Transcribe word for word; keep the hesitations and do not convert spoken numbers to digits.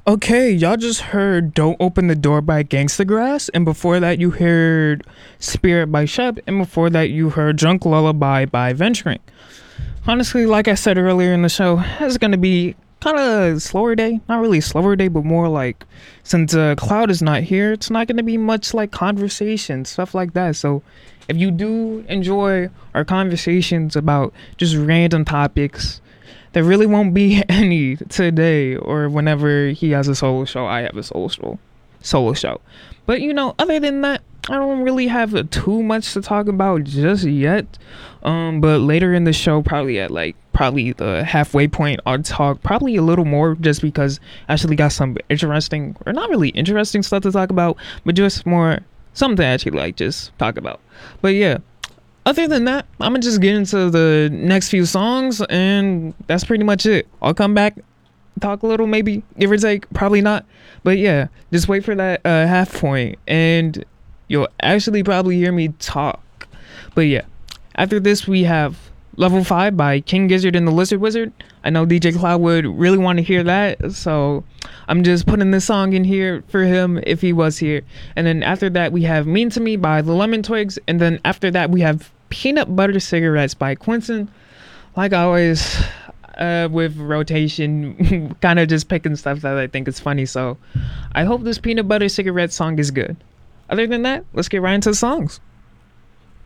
Okay, y'all just heard Don't Open the Door by Gangsta Grass, and before that you heard Spirit by Shep, and before that you heard Drunk Lullaby by Venturing. Honestly, like I said earlier in the show, it's gonna be kind of slower day. Not really slower day, but more like, since uh, Cloud is not here, it's not gonna be much like conversation, stuff like that. So if you do enjoy our conversations about just random topics, there really won't be any today or whenever he has a solo show. I have a solo show, solo show. But you know, other than that, I don't really have uh, too much to talk about just yet. Um, but later in the show, probably at like probably the halfway point, I'll talk probably a little more just because I actually got some interesting or not really interesting stuff to talk about, but just more something to actually like just talk about. But yeah. Other than that, I'm gonna just get into the next few songs, and that's pretty much it. I'll come back, talk a little, maybe, give or take, probably not. But yeah, just wait for that uh, half point, and you'll actually probably hear me talk. But yeah, after this, we have Level five by King Gizzard and the Lizard Wizard. I know D J Cloud would really want to hear that, so I'm just putting this song in here for him if he was here. And then after that, we have Mean to Me by the Lemon Twigs, and then after that, we have Peanut Butter Cigarettes by Quinton. Like always, uh, with rotation, kind of just picking stuff that I think is funny. So I hope this Peanut Butter Cigarette song is good. Other than that, let's get right into the songs.